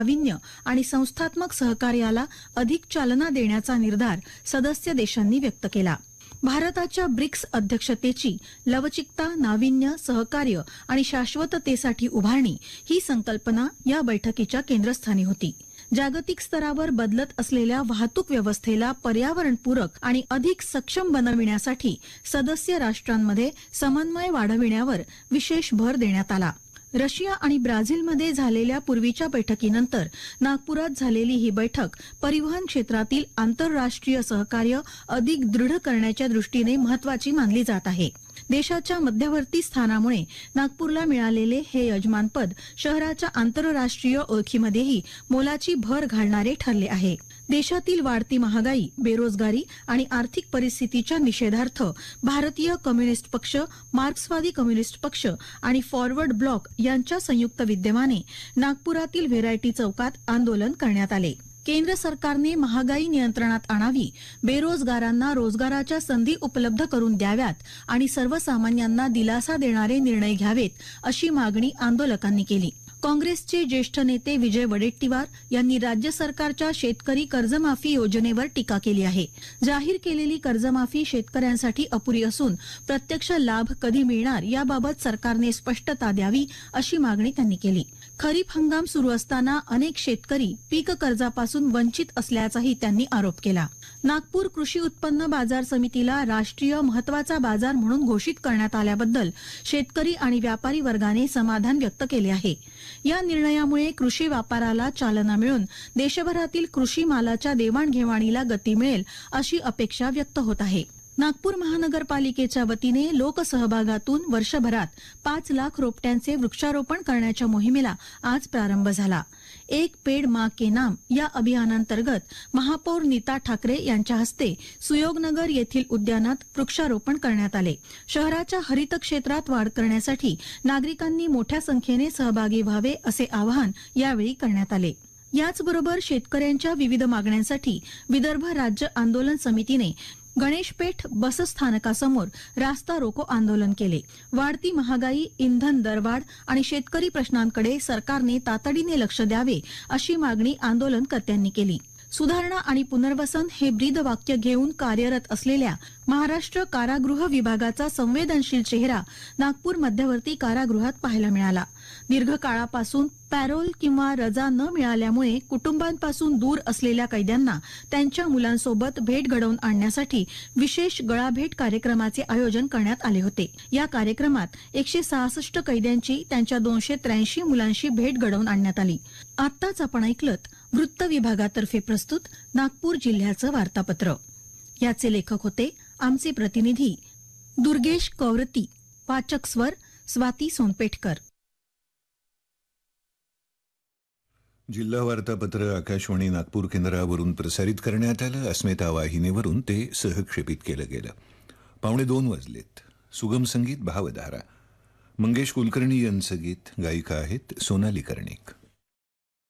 नाविन्य आणि संस्थात्मक सहकार्याला अधिक चालना देण्याचा निर्धार सदस्य देशांनी व्यक्त केला. भारताच्या ब्रिक्स अध्यक्षतेची लवचिकता, नाविन्य, सहकार्य आणि शाश्वततेसाठी उभारणी ही संकल्पना या बैठकीच्या केंद्रस्थानी होती. जागतिक स्तरावर बदलत असलेल्या वाहतूक व्यवस्थेला पर्यावरणपूरक आणि अधिक सक्षम बनविण्यासाठी सदस्य राष्ट्रांमध्ये समन्वय वाढविण्यावर विशेष भर देण्यात आला. रशिया आणि ब्राझीलमध्ये झालेल्या पूर्वीच्या बैठकीनंतर नागपुरात झालेली ही बैठक परिवहन क्षेत्रातील आंतरराष्ट्रीय सहकार्य अधिक दृढ करण्याच्या दृष्टीने महत्वाची मानली जात आहे. देशाच्या मध्यवर्ती स्थानामुळे नागपूरला मिळालेले हे यजमानपद शहराच्या आंतरराष्ट्रीय ओळखीमध्येही मोलाची भर घालणारे ठरले आहे. देशातील वाढती महागाई, बेरोजगारी आणि आर्थिक परिस्थितीच्या निषेधार्थ भारतीय कम्युनिस्ट पक्ष, मार्क्सवादी कम्युनिस्ट पक्ष आणि फॉरवर्ड ब्लॉक यांच्या संयुक्त विद्यमाने नागपुरातील व्हेरायटी चौकात आंदोलन करण्यात आले. केंद्र सरकारने महागाई नियंत्रणात आणावी, बेरोजगारांना रोजगाराच्या संधी उपलब्ध करून द्याव्यात आणि सर्वसामान्यांना दिलासा देणारे निर्णय घ्यावेत, अशी मागणी आंदोलकांनी केली. काँग्रेसचे ज्येष्ठ नेते विजय वडेट्टीवार यांनी राज्य सरकारच्या शेतकरी कर्जमाफी योजनेवर टीका केली आहे. जाहीर केलेली कर्जमाफी शेतकऱ्यांसाठी अपुरी असून प्रत्यक्ष लाभ कधी मिळणार याबाबत सरकारने स्पष्टता द्यावी, अशी मागणी त्यांनी केली. खरीप हंगाम सुरू असताना अनेक शेतकरी पीक कर्जापासून वंचित असल्याचाही त्यांनी आरोप केला. नागपूर कृषी उत्पन्न बाजार समितीला राष्ट्रीय महत्वाचा बाजार म्हणून घोषित करण्यात आल्याबद्दल शेतकरी आणि व्यापारी वर्गाने समाधान व्यक्त केले आहे. या निर्णयामुळे कृषी व्यापाराला चालना मिळून देशभरातील कृषी मालाच्या देवाणघेवाणीला गती मिळेल, अशी अपेक्षा व्यक्त होत आहे. नागपूर महानगरपालिकेच्या वतीने लोकसहभागातून वर्षभरात 5 लाख रोपट्यांचे वृक्षारोपण करण्याच्या मोहिमेला आज प्रारंभ झाला. एक पेड मां के नाम या अभियानांतर्गत महापौर नीता ठाकरे यांच्या हस्ते सुयोगनगर येथील उद्यानात वृक्षारोपण करण्यात आले. शहराच्या हरित क्षेत्रात वाढ करण्यासाठी नागरिकांनी मोठ्या संख्येने सहभागी व्हावे, असे आवाहन यावेळी करण्यात आले. याचबरोबर शेतकऱ्यांच्या विविध मागण्यांसाठी विदर्भ राज्य आंदोलन समितीने गणेशपेठ बसस्थानकासमोर रास्ता रोको आंदोलन केले. वाढती महागाई, इंधन दरवाढ आणि शेतकरी प्रश्नांकडे सरकारने तातडीने लक्ष द्यावे, अशी मागणी आंदोलनकर्त्यांनी केली. सुधारणा आणि पुनर्वसन हे ब्रीद वाक्य घेऊन कार्यरत असलेल्या महाराष्ट्र कारागृह विभागाचा संवेदनशील चेहरा नागपूर मध्यवर्ती कारागृहात पाहायला मिळाला. दीर्घकाळापासून पॅरोल किंवा रजा न मिळाल्यामुळे कुटुंबांपासून दूर असलेल्या कैद्यांना त्यांच्या मुलांसोबत भेट घडवून आणण्यासाठी विशेष गळाभेट कार्यक्रमाचे आयोजन करण्यात आले होते. या कार्यक्रमात 166 कैद्यांची त्यांच्या 283 मुलांशी भेट घडवून आणण्यात आली. आत्ताच आपण ऐकलत वृत्त विभागातर्फे प्रस्तुत नागपूर जिल्ह्याचं वार्तापत्र. याचे लेखक होते आमचे प्रतिनिधी दुर्गेश कौरती. वाचक स्वर स्वाती सोनपेठकर. जिल्हा वार्तापत्र आकाशवाणी नागपूर केंद्रावरून प्रसारित करण्यात आलं. अस्मिता वाहिनीवरून ते सहक्षेपित केलं गेलं. 1:15 वाजलेत. सुगम संगीत भावधारा. मंगेश कुलकर्णी यांचं गीत. गायिका आहेत सोनाली कर्णिक.